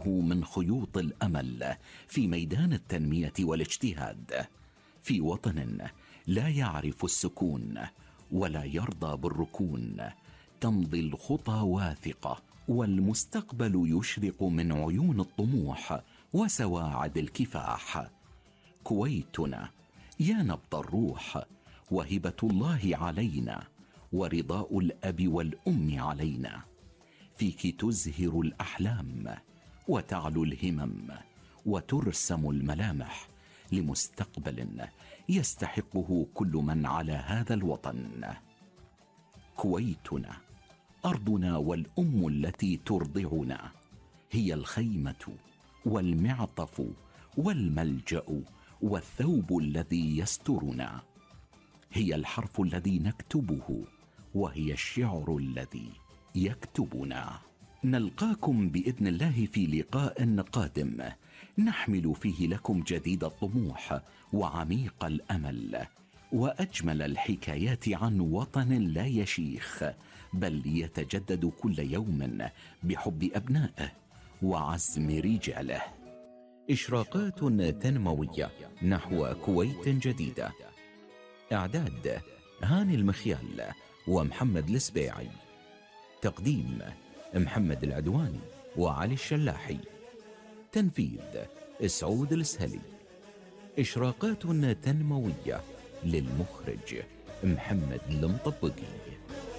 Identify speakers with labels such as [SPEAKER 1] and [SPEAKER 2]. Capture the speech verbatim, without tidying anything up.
[SPEAKER 1] يربطه من خيوط الأمل في ميدان التنمية والاجتهاد، في وطن لا يعرف السكون ولا يرضى بالركون. تمضي الخطى واثقة والمستقبل يشرق من عيون الطموح وسواعد الكفاح. كويتنا يا نبض الروح وهبة الله علينا ورضاء الأب والأم علينا. فيك تزهر الأحلام وتعلو الهمم وترسم الملامح لمستقبل يستحقه كل من على هذا الوطن. كويتنا أرضنا والأم التي ترضعنا، هي الخيمة والمعطف والملجأ والثوب الذي يسترنا، هي الحرف الذي نكتبه وهي الشعر الذي يكتبنا. نلقاكم بإذن الله في لقاء قادم نحمل فيه لكم جديد الطموح وعميق الأمل وأجمل الحكايات عن وطن لا يشيخ بل يتجدد كل يوم بحب أبنائه وعزم رجاله. إشراقات تنموية نحو كويت جديدة. إعداد هاني المخيال ومحمد السبيعي. تقديم محمد العدواني وعلي الشلاحي. تنفيذ سعود السهلي. إشراقات تنموية للمخرج محمد المطبقي.